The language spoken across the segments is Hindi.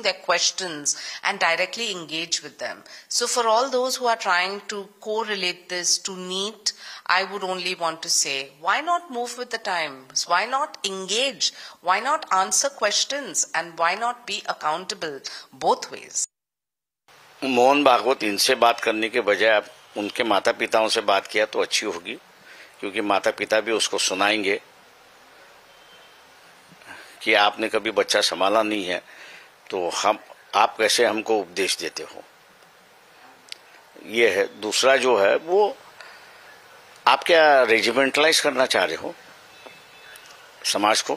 their questions and directly engage with them. So for all those who are trying to correlate this to NEET, I would only want to say, why not move with the times? Why not engage? Why not answer questions? And why not be accountable both ways? Mohan Bhagwat इनसे बात करने के बजाय आप उनके माता पिताओं से बात किया तो अच्छी होगी, क्योंकि माता पिता भी उसको सुनाएंगे कि आपने कभी बच्चा संभाला नहीं है तो आप कैसे हमको उपदेश देते हो। ये है। दूसरा जो है वो आप क्या रेजिमेंटलाइज करना चाह रहे हो समाज को?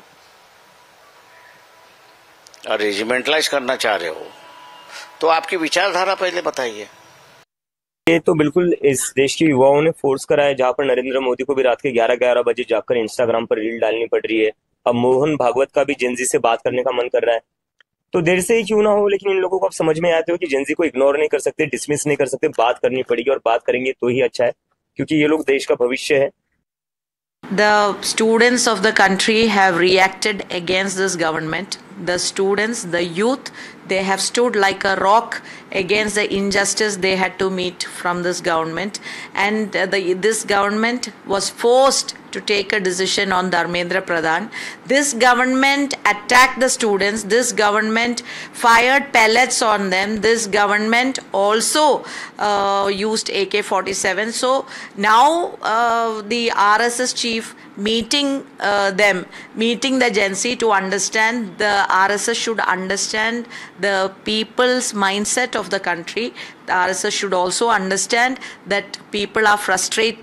और रेजिमेंटलाइज करना चाह रहे हो तो आपकी विचारधारा पहले बताइए। ये तो बिल्कुल इस देश के युवाओं ने फोर्स करा है, जहां पर नरेंद्र मोदी को भी रात के 11-11 बजे जाकर इंस्टाग्राम पर रील डालनी पड़ रही है। अब मोहन भागवत का भी जेनजी से बात करने का मन कर रहा है, तो देर से ही क्यों ना हो, लेकिन इन लोगों को अब समझ में आते हो कि जेनजी को इग्नोर नहीं कर सकते, डिसमिस नहीं कर सकते, बात करनी पड़ेगी और बात करेंगे तो ही अच्छा है, क्योंकि ये लोग देश का भविष्य है। The students of the country have reacted against this government. The students, the youth, they have stood like a rock against the injustice they had to meet from this government. And this government was forced to take a decision on Dharmendra Pradhan. This government attacked the students. This government fired pellets on them. This government also used AK-47. So now the RSS chief meeting the Gen Z to understand, the RSS should understand the people's mindset of the country. The RSS should also understand that people are frustrated